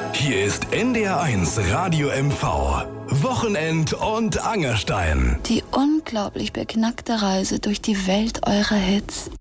Hier ist NDR1 Radio MV. Wochenend und Angerstein. Die unglaublich beknackte Reise durch die Welt eurer Hits.